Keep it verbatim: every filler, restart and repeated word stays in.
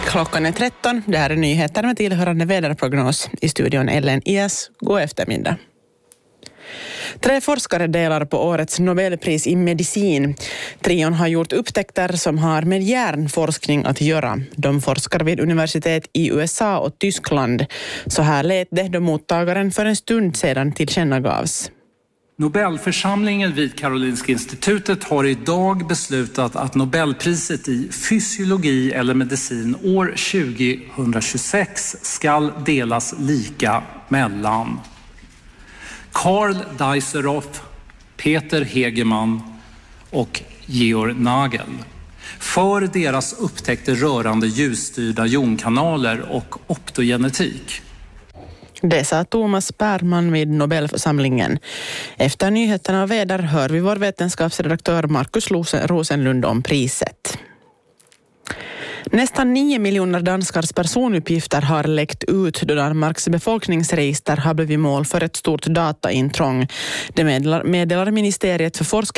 Klockan är tretton. Det här är nyheter med tillhörande väderprognos. I studion Ellen Ias. God eftermiddag. Tre forskare delar på årets Nobelpris i medicin. Trion har gjort upptäckter som har med hjärnforskning att göra. De forskar vid universitet i U S A och Tyskland. Så här lät det då mottagaren för en stund sedan tillkännagavs. Nobelförsamlingen vid Karolinska institutet har idag beslutat att Nobelpriset i fysiologi eller medicin år tjugohundratjugosex ska delas lika mellan Karl Dijsselhoff, Peter Hegemann och Georg Nagel för deras upptäckter rörande ljusstyrda jonkanaler och optogenetik. Det sa Thomas Perman vid Nobelförsamlingen. Efter nyheterna och väder hör vi vår vetenskapsredaktör Markus Rosenlund om priset. Nästan nio miljoner danskars personuppgifter har läckt ut då Danmarks befolkningsregister har blivit mål för ett stort dataintrång. Det meddelar, meddelar Ministeriet för forskning